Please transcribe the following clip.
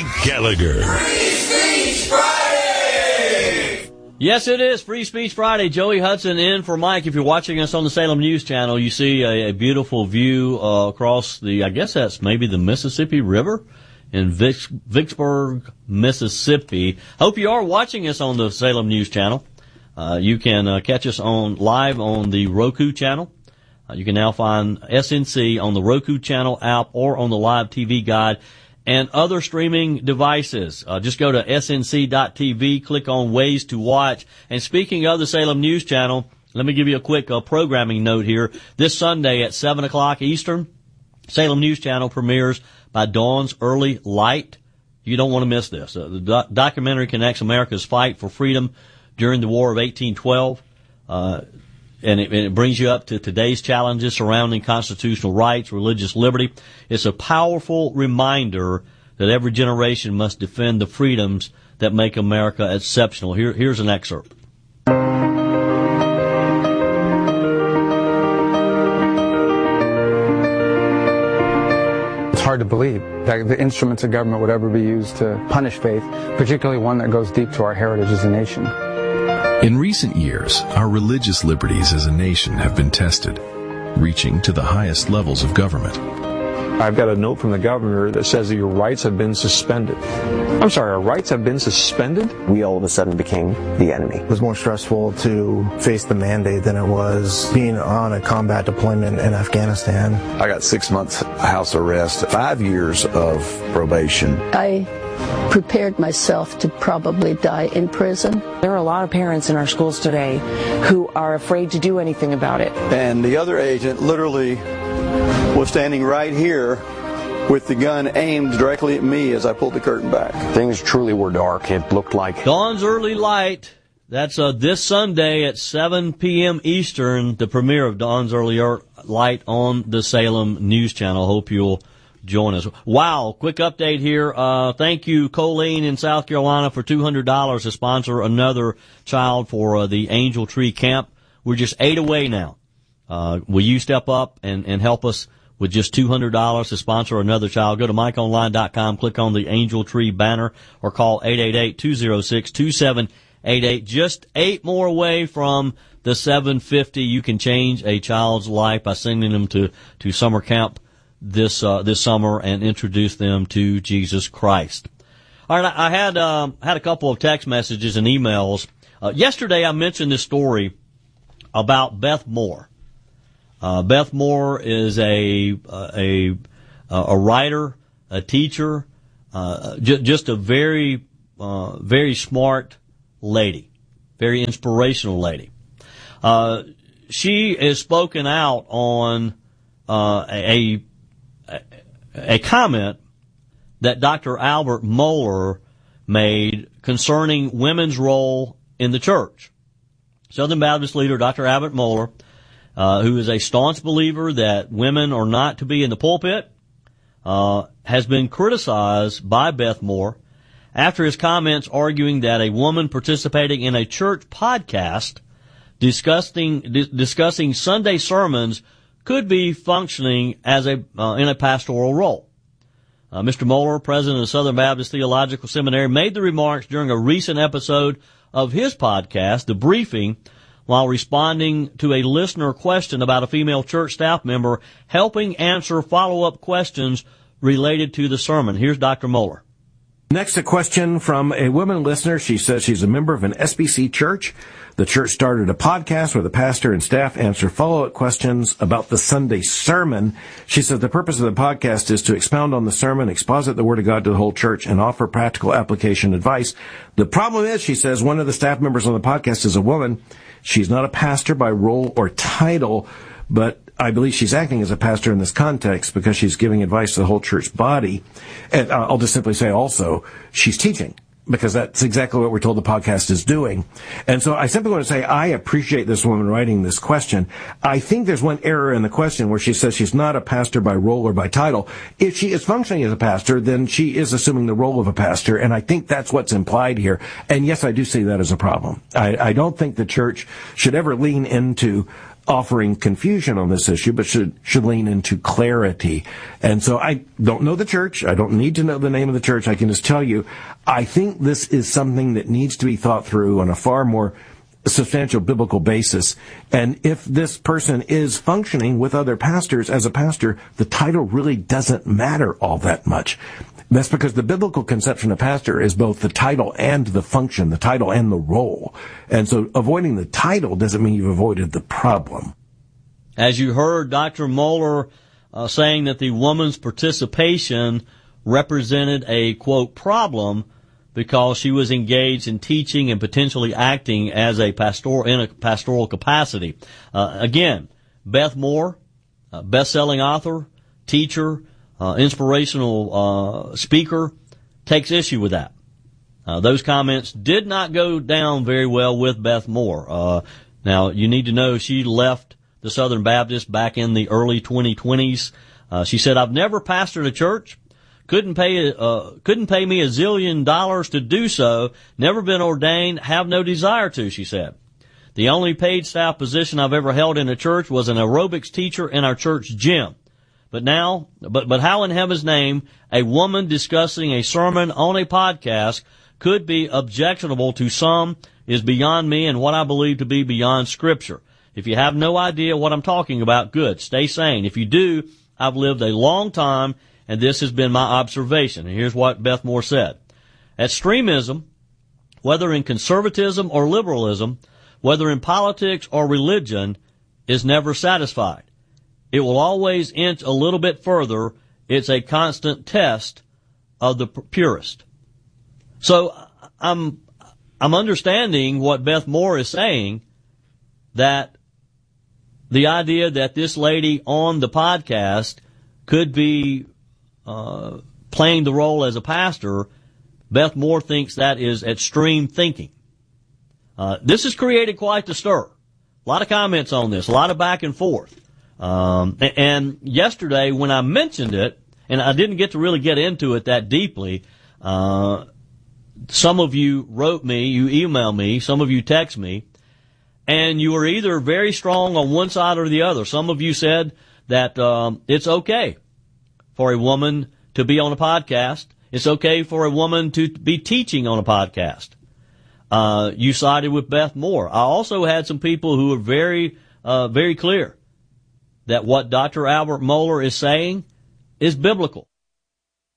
Gallagher. Free Speech Friday! Yes, it is Free Speech Friday. Joey Hudson in for Mike. If you're watching us on the Salem News Channel, you see a beautiful view across the, I guess that's maybe the Mississippi River in Vicksburg, Mississippi. Hope you are watching us on the Salem News Channel. You can catch us live on the Roku channel. You can now find SNC on the Roku channel app or on the live TV guide and other streaming devices. Just go to snc.tv, click on Ways to Watch. And speaking of the Salem News Channel, let me give you a quick programming note here. This Sunday at 7 o'clock Eastern, Salem News Channel premieres By Dawn's Early Light. You don't want to miss this. The documentary connects America's fight for freedom during the War of 1812. And it brings you up to today's challenges surrounding constitutional rights, religious liberty. It's a powerful reminder that every generation must defend the freedoms that make America exceptional. Here's an excerpt. It's hard to believe that the instruments of government would ever be used to punish faith, particularly one that goes deep to our heritage as a nation. In recent years, our religious liberties as a nation have been tested, reaching to the highest levels of government. I've got a note from the governor that says that your rights have been suspended. I'm sorry, our rights have been suspended? We all of a sudden became the enemy. It was more stressful to face the mandate than it was being on a combat deployment in Afghanistan. I got 6 months house arrest, 5 years of probation. I prepared myself to probably die in prison. There are a lot of parents in our schools today who are afraid to do anything about it. And the other agent literally was standing right here with the gun aimed directly at me as I pulled the curtain back. Things truly were dark. It looked like Dawn's Early Light. That's this Sunday at 7 p.m. Eastern, the premiere of Dawn's Early Light on the Salem News Channel. Hope you'll join us. Wow, quick update here. Thank you, Colleen in South Carolina, for $200 to sponsor another child for the Angel Tree Camp. We're just 8 away now. Will you step up and help us with just $200 to sponsor another child? Go to MikeOnline.com, click on the Angel Tree banner, or call 888-206-2788. Just 8 more away from the $750. You can change a child's life by sending them to summer camp this summer and introduce them to Jesus Christ. All right, I had a couple of text messages and emails. Yesterday I mentioned this story about Beth Moore. Beth Moore is a writer, a teacher, just a very smart lady, very inspirational lady. She has spoken out on a comment that Dr. Albert Mohler made concerning women's role in the church. Southern Baptist leader Dr. Albert Mohler, who is a staunch believer that women are not to be in the pulpit, has been criticized by Beth Moore after his comments arguing that a woman participating in a church podcast discussing Sunday sermons could be functioning as in a pastoral role. Mr. Mohler, president of Southern Baptist Theological Seminary, made the remarks during a recent episode of his podcast, The Briefing, while responding to a listener question about a female church staff member helping answer follow-up questions related to the sermon. Here's Dr. Mohler. Next, a question from a woman listener. She says she's a member of an SBC church. The church started a podcast where the pastor and staff answer follow-up questions about the Sunday sermon. She says the purpose of the podcast is to expound on the sermon, exposit the Word of God to the whole church, and offer practical application advice. The problem is, she says, one of the staff members on the podcast is a woman. She's not a pastor by role or title, but I believe she's acting as a pastor in this context because she's giving advice to the whole church body. And I'll just simply say also, she's teaching, because that's exactly what we're told the podcast is doing. And so I simply want to say I appreciate this woman writing this question. I think there's one error in the question where she says she's not a pastor by role or by title. If she is functioning as a pastor, then she is assuming the role of a pastor, and I think that's what's implied here. And yes, I do see that as a problem. I don't think the church should ever lean into offering confusion on this issue, but should lean into clarity. And so I don't know the church. I don't need to know the name of the church. I can just tell you, I think this is something that needs to be thought through on a far more substantial biblical basis. And if this person is functioning with other pastors as a pastor, the title really doesn't matter all that much. That's because the biblical conception of pastor is both the title and the function, the title and the role. And so avoiding the title doesn't mean you've avoided the problem. As you heard Dr. Mohler saying that the woman's participation represented a, quote, problem because she was engaged in teaching and potentially acting as a pastoral capacity. Again, Beth Moore, best-selling author, teacher, inspirational speaker, takes issue with that. Those comments did not go down very well with Beth Moore. Now, you need to know she left the Southern Baptist back in the early 2020s. She said, "I've never pastored a church. Couldn't pay me $1 zillion to do so. Never been ordained. Have no desire to," she said. "The only paid staff position I've ever held in a church was an aerobics teacher in our church gym. But how in heaven's name a woman discussing a sermon on a podcast could be objectionable to some is beyond me and what I believe to be beyond Scripture. If you have no idea what I'm talking about, good. Stay sane. If you do, I've lived a long time, and this has been my observation." And here's what Beth Moore said. "Extremism, whether in conservatism or liberalism, whether in politics or religion, is never satisfied. It will always inch a little bit further. It's a constant test of the purist." So I'm understanding what Beth Moore is saying, that the idea that this lady on the podcast could be playing the role as a pastor, Beth Moore thinks that is extreme thinking. This has created quite the stir. A lot of comments on this, a lot of back and forth. And yesterday when I mentioned it, and I didn't get to really get into it that deeply, some of you wrote me, you emailed me, some of you text me, and you were either very strong on one side or the other. Some of you said that it's okay for a woman to be on a podcast. It's okay for a woman to be teaching on a podcast. You sided with Beth Moore. I also had some people who were very clear that what Dr. Albert Mohler is saying is biblical.